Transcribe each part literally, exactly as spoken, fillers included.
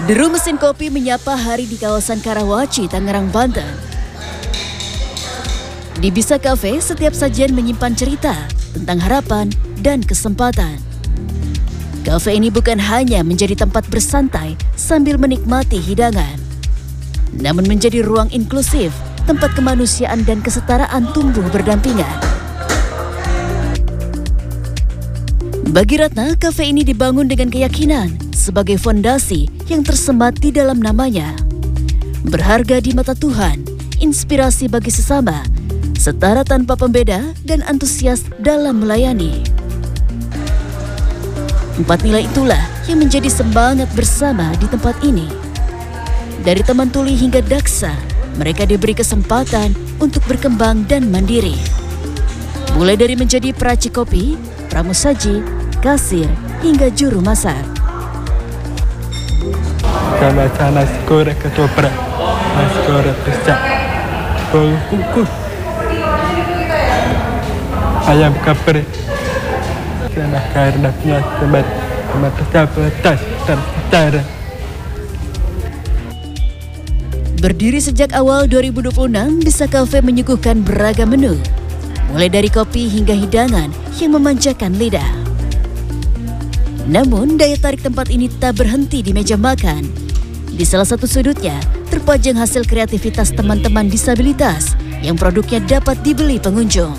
Deru mesin kopi menyapa hari di kawasan Karawaci, Tangerang, Banten. Di Bisa Cafe, setiap sajian menyimpan cerita tentang harapan dan kesempatan. Kafe ini bukan hanya menjadi tempat bersantai sambil menikmati hidangan, namun menjadi ruang inklusif, tempat kemanusiaan dan kesetaraan tumbuh berdampingan. Bagi Ratna, kafe ini dibangun dengan keyakinan sebagai fondasi yang tersemat di dalam namanya. Berharga di mata Tuhan, inspirasi bagi sesama, setara tanpa pembeda, dan antusias dalam melayani. Empat nilai itulah yang menjadi semangat bersama di tempat ini. Dari teman tuli hingga daksa, mereka diberi kesempatan untuk berkembang dan mandiri. Mulai dari menjadi peracik kopi, pramusaji, kasir, hingga juru masak. Sama nasi goreng ketoprak, nasi goreng pecah, bolu kukus, ayam geprek, kena karena punya tempat tempat terbatas dan setara. Berdiri sejak awal dua ribu dua puluh enam, Bisa Cafe menyuguhkan beragam menu, mulai dari kopi hingga hidangan yang memanjakan lidah. Namun, daya tarik tempat ini tak berhenti di meja makan. Di salah satu sudutnya, terpajang hasil kreativitas teman-teman disabilitas yang produknya dapat dibeli pengunjung.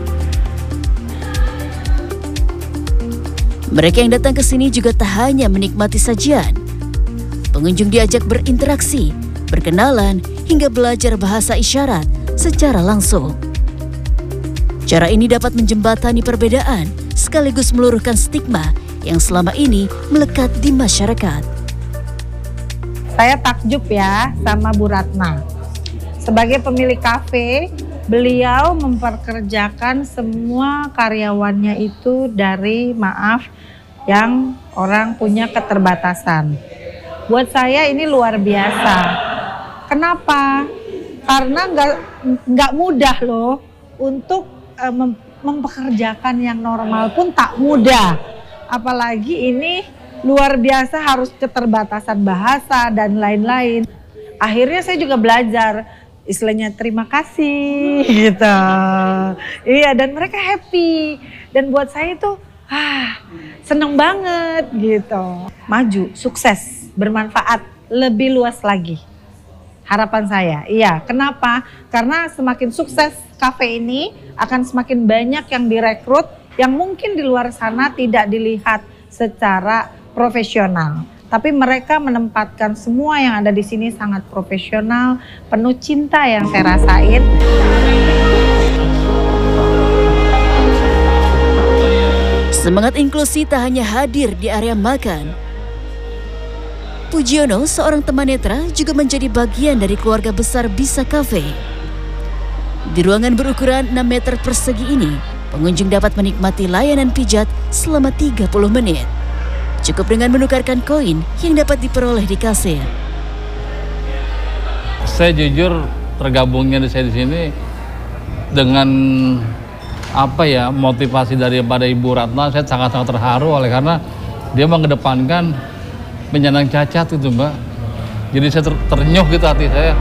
Mereka yang datang ke sini juga tak hanya menikmati sajian. Pengunjung diajak berinteraksi, berkenalan, hingga belajar bahasa isyarat secara langsung. Cara ini dapat menjembatani perbedaan, sekaligus meluruhkan stigma yang selama ini melekat di masyarakat. Saya takjub ya sama Bu Ratna. Sebagai pemilik kafe, beliau memperkerjakan semua karyawannya itu dari maaf yang orang punya keterbatasan. Buat saya ini luar biasa. Kenapa? Karena nggak nggak mudah loh untuk uh, mem mempekerjakan yang normal pun tak mudah. Apalagi ini luar biasa harus keterbatasan bahasa dan lain-lain. Akhirnya saya juga belajar istilahnya terima kasih gitu. Iya, dan mereka happy. Dan buat saya itu ah, seneng banget gitu. Maju, sukses, bermanfaat, lebih luas lagi. Harapan saya, iya. Kenapa? Karena semakin sukses kafe ini akan semakin banyak yang direkrut yang mungkin di luar sana tidak dilihat secara profesional. Tapi mereka menempatkan semua yang ada di sini sangat profesional, penuh cinta yang saya rasain. Semangat inklusi tak hanya hadir di area makan. Pujiono, seorang tunanetra, juga menjadi bagian dari keluarga besar Bisa Cafe. Di ruangan berukuran enam meter persegi ini, pengunjung dapat menikmati layanan pijat selama tiga puluh menit. Cukup dengan menukarkan koin yang dapat diperoleh di kasir. Saya jujur tergabungnya di saya di sini dengan apa ya motivasi daripada Ibu Ratna, saya sangat-sangat terharu oleh karena dia mengedepankan penyandang cacat itu Mbak. Jadi saya ter ternyuh gitu hati saya.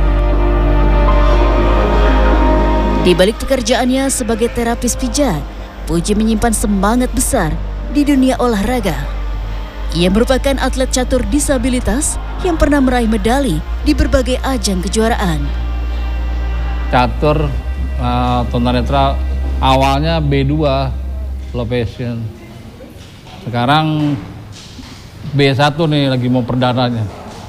Di balik pekerjaannya sebagai terapis pijat, Puji menyimpan semangat besar di dunia olahraga. Ia merupakan atlet catur disabilitas yang pernah meraih medali di berbagai ajang kejuaraan. Catur uh, tunanetra awalnya B dua low passion. Sekarang B satu nih lagi mau perdananya.